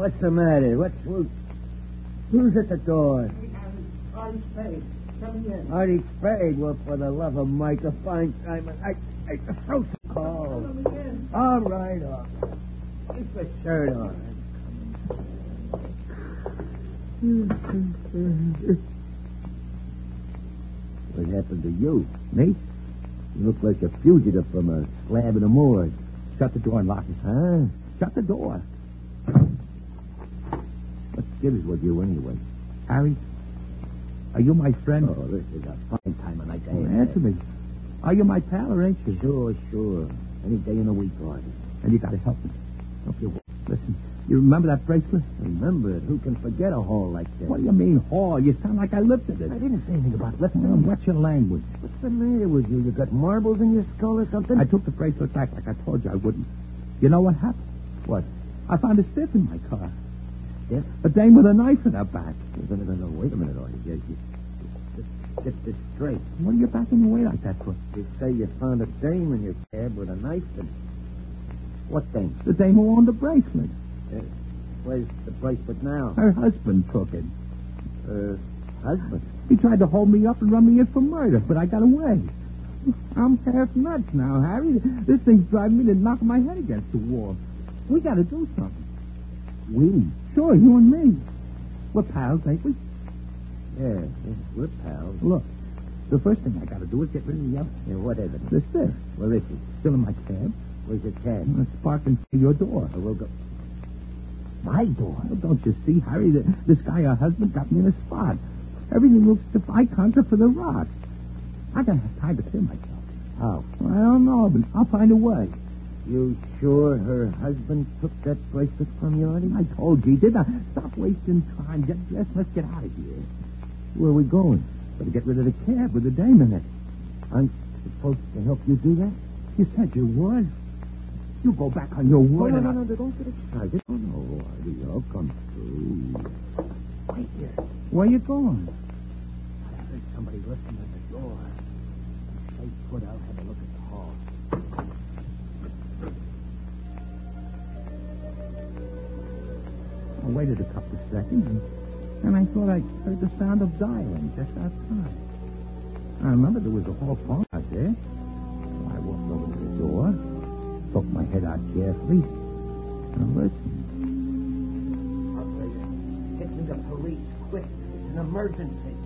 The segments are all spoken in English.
What's the matter? Who's at the door? Artie Spade. Come in. Artie Spade. Well, for the love of Mike, a fine time. I throw some calls. All right. Keep your shirt on. What happened to you? Me? You look like a fugitive from a slab in a morgue. Shut the door and lock it. Huh? Shut the door. What gives with you anyway? Harry, are you my friend? Oh, this is a fine time of night to Answer me. Are you my pal or ain't you? Sure. Any day in the week, Artie. And you gotta help me. Help you. Listen, you remember that bracelet? Remember it. Who can forget a haul like that? What do you mean, haul? You sound like I lifted it. I didn't say anything about lifting Well, them. what's your language? What's the matter with you? You got marbles in your skull or something? I took the bracelet back like I told you I wouldn't. You know what happened? What? I found a stiff in my car. Stiff? A dame with a knife in her back. No, wait a minute, Artie. Get this straight. What are you backing away like that for? You say you found a dame in your cab with a knife in. What dame? The dame who owned the bracelet. Where's the bracelet now? Her husband took it. Her husband? He tried to hold me up and run me in for murder, but I got away. I'm half nuts now, Harry. This thing's driving me to knock my head against the wall. We got to do something. We? Sure, you and me. We're pals, ain't we? Yeah, we're pals. Look, the first thing I got to do is get rid of the evidence. Yeah, what evidence? The stiff. Where is it? Still in my cab. Where's your cab? It's parked in your door. We'll go. My door? Well, don't you see, Harry? This guy, her husband, got me in a spot. Everything looks to I contra for the rot. I don't have time to clear myself. How? Well, I don't know, but I'll find a way. You sure her husband took that bracelet from you, Artie? I told you he did. Now, stop wasting time. Get dressed. Let's get out of here. Where are we going? Better get rid of the cab with the dame in it. I'm supposed to help you do that? You said you would. You go back on your word. No, don't get excited. Oh, no, Artie, I'll come through. Wait here. Where you going? I heard somebody listening at the door. Stay put, I'll have a look at the hall. I waited a couple of seconds, and I thought I heard the sound of dialing just outside. I remember there was a hall phone out there. So I walked over to the door, poked my head out carefully, and listened. Operator, get me the police, quick. It's an emergency.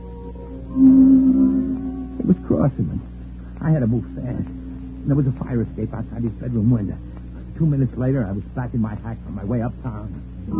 It was Crosserman. I had to move fast. There was a fire escape outside his bedroom window. 2 minutes later, I was back in my hack on my way uptown.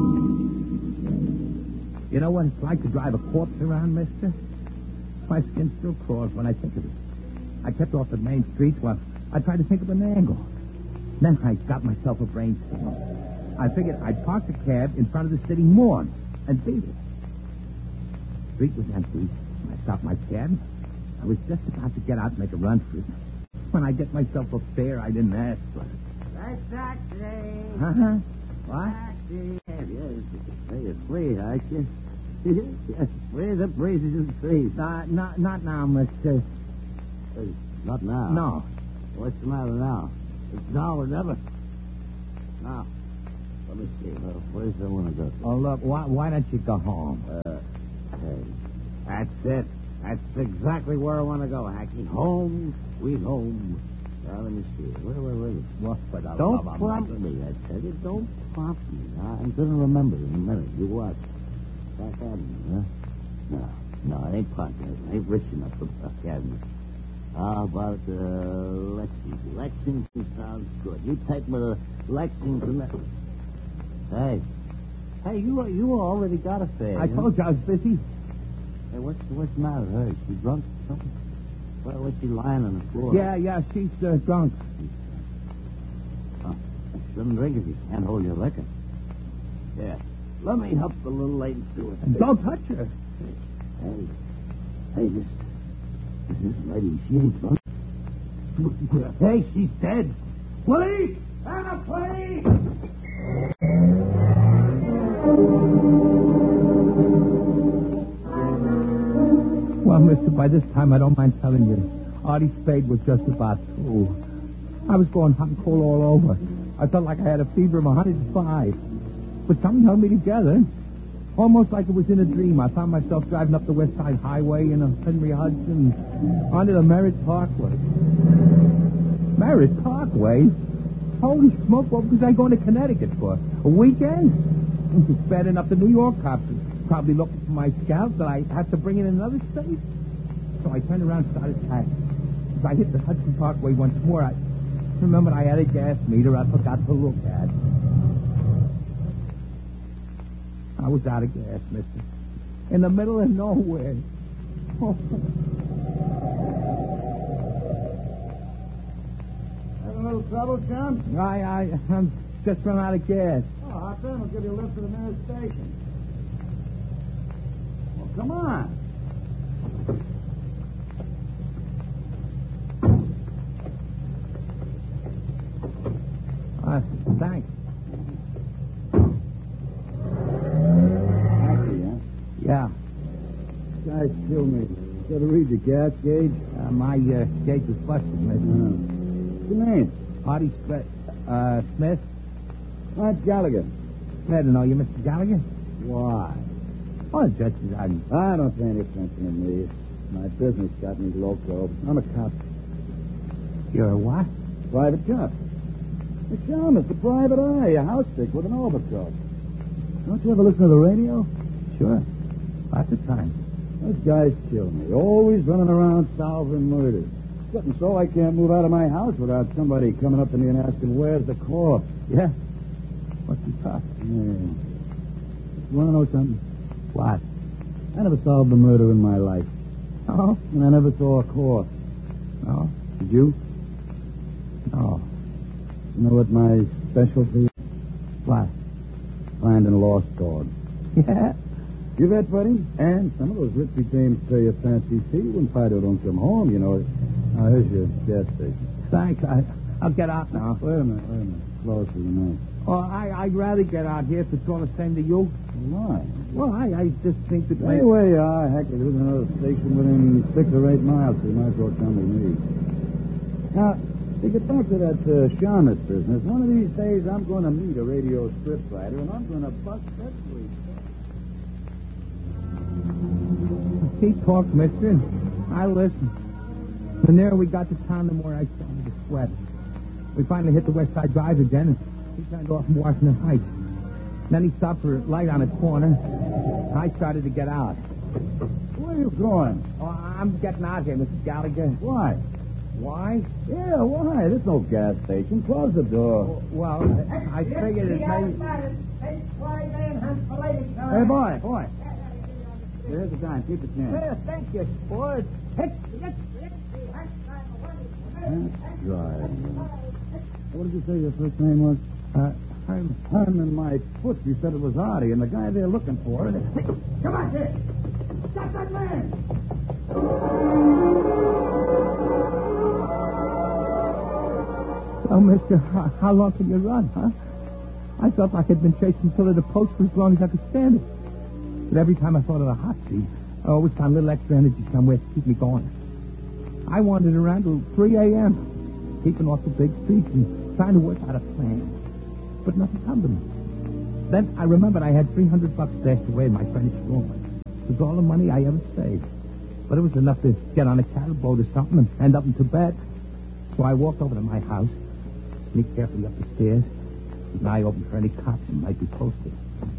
You know what it's like to drive a corpse around, mister? My skin still crawls when I think of it. I kept off the main streets while I tried to think of an angle. Then I got myself a brainstorm. I figured I'd park the cab in front of the city morgue and beat it. The street was empty. I stopped my cab. I was just about to get out and make a run for it. When I get myself a fare, I didn't ask for it. That's taxi. Uh-huh. What? Taxi. Yes, hey, it's free, aren't you? Yes, where's the breezes and trees? Not now, mister. Hey, not now. No. What's the matter now? It's now or never. Now, let me see. Where's I want to go? Oh, look, why don't you go home? Hey, that's it. That's exactly where I want to go, Hacky. Home, sweet home. Now, let me see. Where is it? What for the Don't love of prompt Mike? me, I tell you. Don't prompt me. I'm going to remember in a minute. You watch. Park Avenue, huh? No, it ain't Park Avenue. It ain't rich enough for Park Avenue. How about Lexington? Lexington sounds good. You take me to Lexington. Hey, you already got a fare. I told you I was busy. Hey, what's the matter with her? Is she drunk or something? Well, what's she lying on the floor? Yeah, she's drunk. Oh, you shouldn't drink if you can't hold your liquor. Yeah. Let me help the little lady do it. And don't touch her. Hey, this lady, she ain't drunk. Hey, she's dead. Police! Anna, police! Well, mister, by this time, I don't mind telling you, Artie Spade was just about through. I was going hot and cold all over. I felt like I had a fever of 105. But something held me together. Almost like it was in a dream. I found myself driving up the West Side Highway in a Henry Hudson onto the Merritt Parkway. Merritt Parkway? Holy smoke, what was I going to Connecticut for? A weekend? Bad enough the New York cops were probably looking for my scalp that I had to bring in another state. So I turned around and started packing. As I hit the Hudson Parkway once more, I remembered I had a gas meter I forgot to look at. I was out of gas, mister. In the middle of nowhere. Oh. Having a little trouble, John? I'm just run out of gas. Oh, hop in. We'll give you a lift to the nearest station. Well, come on. Thanks. Taxi, huh? Yeah. Guys kill me. Got to read the gas gauge. My gauge was busted, mister. What's your name? Artie Smith? Matt Gallagher. Glad to know you, Mr. Gallagher. Why? Oh, just as I don't pay any attention to me. My business got me loco. I'm a cop. You're a what? Private cop. The shaman's the private eye, a house stick with an overcoat. Don't you ever listen to the radio? Sure. Lots of time. Those guys kill me. Always running around solving murders. Getting so I can't move out of my house without somebody coming up to me and asking, where's the corpse? Yeah? What's the tough? Yeah. You want to know something? What? I never solved a murder in my life. Oh? And I never saw a corpse. No? Did you? No. You know what my specialty is? What? Finding lost dogs. Yeah? You bet, buddy? And some of those rich dames pay a fancy fee when Fido don't come home, you know. Now, here's your gas station. Thanks. I'll get out now. Wait a minute. Closer, you know. Oh, I'd rather get out here if it's all the same to you. Why? Well, I just think that... Stay where you are. Heck, there isn't another station within 6 or 8 miles, so you might as well come with me. Now, to get back to that shamus business, one of these days I'm going to meet a radio scriptwriter, and I'm going to bust that sleep. He talked, mister. I listened. The nearer we got to town, the more I started to sweat. We finally hit the West Side Drive again, and he turned off from Washington Heights. Then he stopped for a light on a corner. I started to get out. Where are you going? Oh, I'm getting out here, Mr. Gallagher. Why? Why? Yeah, why? There's no gas station. Close the door. Well, I figured it may... Hey, boy. Here's the dime. Keep the change. Yeah, thank you, sport. That's right. What did you say your first name was? Herman, my foot. You said it was Artie, and the guy they're looking for. Come on, here. Stop that man. Oh, mister, how long can you run, huh? I felt like I'd been chasing Pillar to post for as long as I could stand it. But every time I thought of the hot seat, I always found a little extra energy somewhere to keep me going. I wandered around till 3 a.m., keeping off the big streets and trying to work out a plan. But nothing come to me. Then I remembered I had $300 stashed away in my French drawer. It was all the money I ever saved. But it was enough to get on a cattle boat or something and end up in Tibet. So I walked over to my house, sneaked carefully up the stairs, keep an eye open for any cops that might be posted.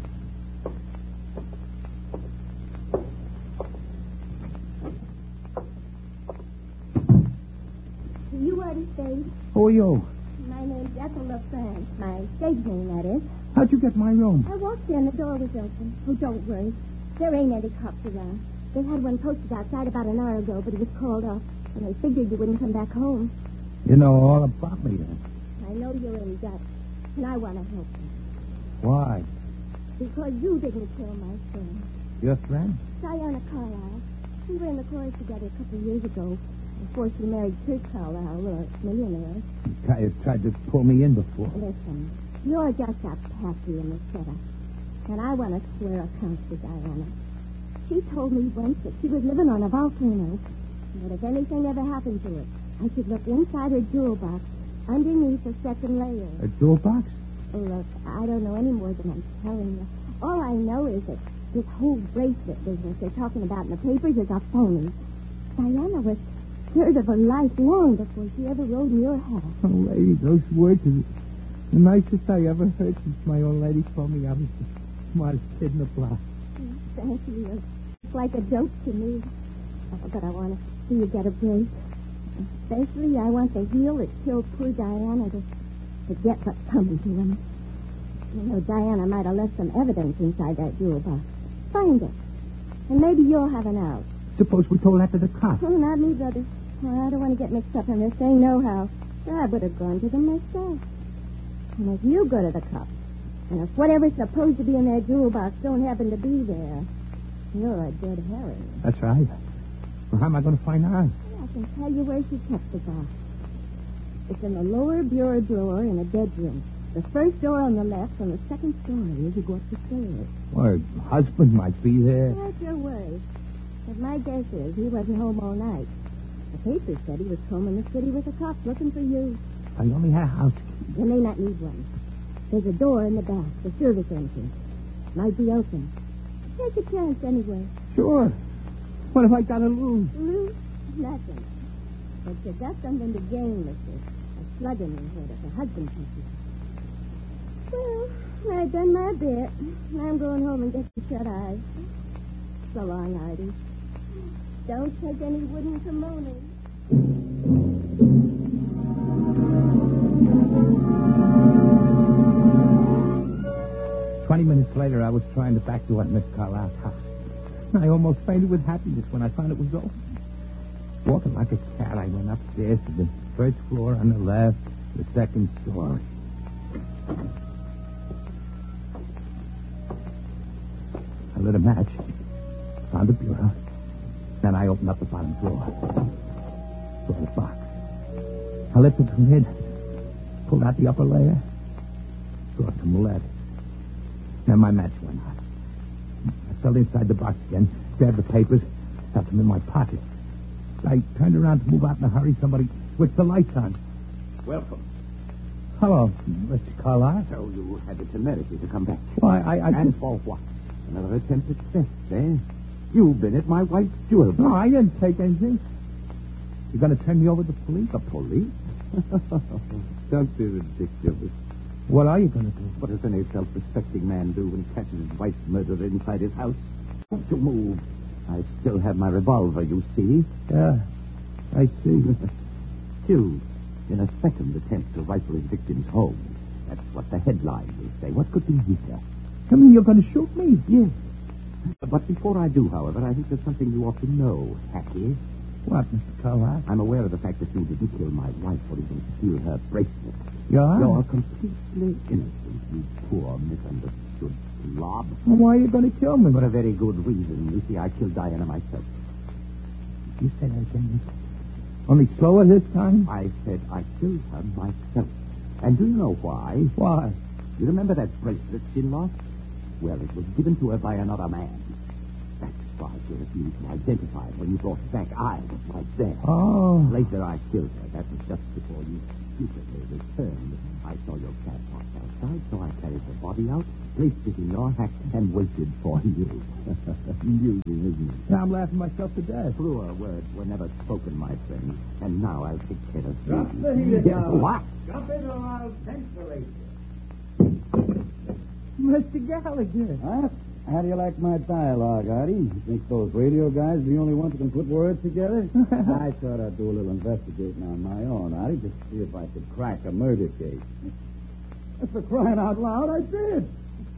You are the stage. Who are you? My name's Ethel LaFrance. My stage name, that is. How'd you get my room? I walked in, the door was open. Oh, don't worry. There ain't any cops around. They had one posted outside about an hour ago, but it was called off. And they figured you wouldn't come back home. You know all about me then. I know you're in debt, and I want to help you. Why? Because you didn't kill my friend. Your friend? Diana Carlisle. We were in the chorus together a couple of years ago, before she married Kurt Carlisle, a millionaire. You tried to pull me in before. Listen, you're just a patsy in the setup. And I want to square accounts with Diana. She told me once that she was living on a volcano. And that if anything ever happened to her, I should look inside her jewel box, underneath the second layer. A jewel box? Look, I don't know any more than I'm telling you. All I know is that this whole bracelet business they're talking about in the papers is a phony. Diana was scared of her life long before she ever rode in your house. Oh, lady, those words are the nicest I ever heard since my old lady told me I was the smartest kid in the block. Thank you. It's like a joke to me. Oh, but I want to see you get a break. Especially, I want the heel that killed poor Diana to get what's coming to him. You know, Diana might have left some evidence inside that jewel box. Find it. And maybe you'll have an out. Suppose we told that to the cops. Oh, not me, brother. Well, I don't want to get mixed up in this thing, nohow. I would have gone to them myself. And if you go to the cops, and if whatever's supposed to be in that jewel box don't happen to be there, you're a dead herring. That's right. Well, how am I going to find out? I can tell you where she kept the box. It's in the lower bureau drawer in a bedroom. The first door on the left from the second story as you go up the stairs. Well, her husband might be there. That's your word. But my guess is he wasn't home all night. The papers said he was home in the city with the cops looking for you. I only had a house key. You may not need one. There's a door in the back, the service entrance. Might be open. Take a chance anyway. Sure. What have I got to lose? Lose? Nothing. But you got something to gain, mister. A slug in your head if a husband touches. Well, I've done my bit. I'm going home and get the shut eye. So long, Artie. Don't take any wooden kimonos. 20 minutes later, I was trying to back door at Miss Carlisle's house. I almost fainted with happiness when I found it was open. Walking like a cat, I went upstairs to the first floor on the left, the second story. I lit a match, found the bureau, then I opened up the bottom drawer. Saw the box. I lifted the lid, pulled out the upper layer, saw some lead. Then my match went out. I fell inside the box again, grabbed the papers, stuffed them in my pocket. I turned around to move out in a hurry. Somebody switched the lights on. Welcome. Hello, Mr. Carlisle. So you had the temerity to come back. Why, And for what? Another attempt at theft, eh? You've been at my wife's jewel box. No, I didn't take anything. You're going to turn me over to the police? The police? Don't be ridiculous. What are you going to do? What does any self-respecting man do when he catches his wife's murderer inside his house? Don't you move. I still have my revolver, you see. Yeah, I see. Killed in a second attempt to rifle his victim's home. That's what the headlines will say. What could be weaker? You mean you're going to shoot me? Yes. But before I do, however, I think there's something you ought to know, Hattie. What, Mr. Carlisle? I'm aware of the fact that you didn't kill my wife or even steal her bracelet. You're You're completely innocent, you poor misunderstood slob. Well, why are you going to kill me? For a very good reason. You see, I killed Diana myself. You say that again, mister? Only slower this time? I said I killed her myself. And do you know why? Why? You remember that bracelet she lost? Well, it was given to her by another man. That's why she refused to identify it. When you brought it back, I was right there. Oh. Later, I killed her. That was just before you stupidly returned. I saw your cab parked outside, so I carried the body out, placed it in your hack, and waited for you. Amusing, isn't it? Now I'm laughing myself to death. Truer words were never spoken, my friend. And now I'll take care of you. Drop the heat down. What? Jump into a loud ventilation. Mr. Gallagher. Huh? How do you like my dialogue, Artie? You think those radio guys are the only ones who can put words together? I thought I'd do a little investigating on my own, Artie, just to see if I could crack a murder case. For crying out loud, I did.